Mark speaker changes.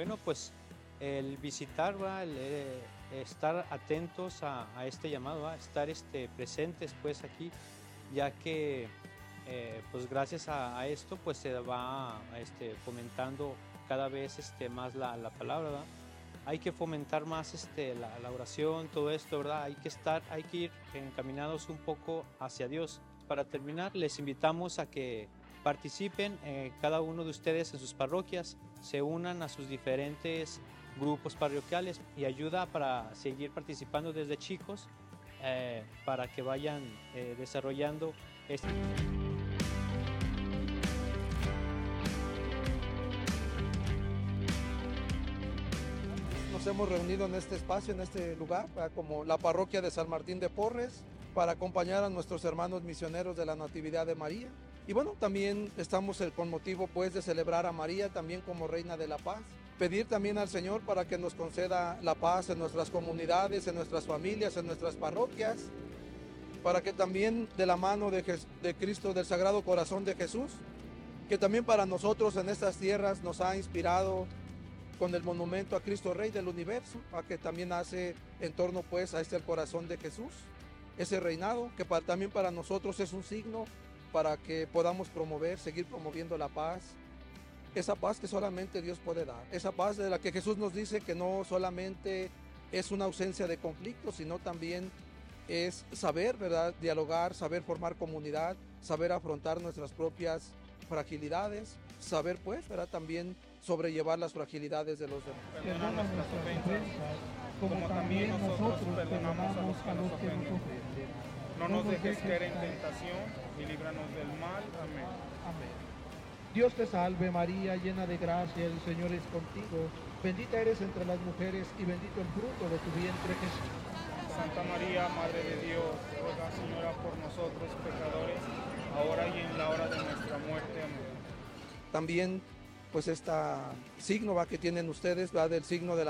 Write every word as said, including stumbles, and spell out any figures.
Speaker 1: Bueno, pues el visitar, ¿va? El eh, estar atentos a, a este llamado, ¿va? Estar este, presentes pues aquí, ya que eh, pues gracias a, a esto pues se va este, fomentando cada vez este, más la, la palabra, ¿va? Hay que fomentar más este, la, la oración, todo esto, ¿verdad? Hay que estar, hay que ir encaminados un poco hacia Dios. Para terminar, les invitamos a que participen eh, cada uno de ustedes en sus parroquias, se unan a sus diferentes grupos parroquiales y ayuda para seguir participando desde chicos eh, para que vayan eh, desarrollando este.
Speaker 2: Nos hemos reunido en este espacio, en este lugar, como la parroquia de San Martín de Porres, para acompañar a nuestros hermanos misioneros de la Natividad de María. Y bueno, también estamos con motivo pues de celebrar a María también como Reina de la Paz. Pedir también al Señor para que nos conceda la paz en nuestras comunidades, en nuestras familias, en nuestras parroquias, para que también de la mano de, de Cristo del Sagrado Corazón de Jesús, que también para nosotros en estas tierras nos ha inspirado con el monumento a Cristo Rey del Universo, a que también hace en torno pues a este el corazón de Jesús, ese reinado que para, también para nosotros es un signo para que podamos promover, seguir promoviendo la paz, esa paz que solamente Dios puede dar, esa paz de la que Jesús nos dice que no solamente es una ausencia de conflicto, sino también es saber, ¿verdad?, dialogar, saber formar comunidad, saber afrontar nuestras propias fragilidades, saber pues, ¿verdad?, también sobrellevar las fragilidades de los demás.
Speaker 3: Perdona nuestras ofensas, como también nosotros perdonamos a los que nos ofenden. No nos dejes caer en tentación y líbranos del mal. Amén.
Speaker 4: Amén. Dios te salve María, llena de gracia, el Señor es contigo. Bendita eres entre las mujeres y bendito el fruto de tu vientre Jesús.
Speaker 3: Santa María, Madre de Dios, ruega, Señora, por nosotros pecadores, ahora y en la hora de nuestra muerte. Amén.
Speaker 2: También pues este signo, ¿va?, que tienen ustedes, ¿va?, del signo de la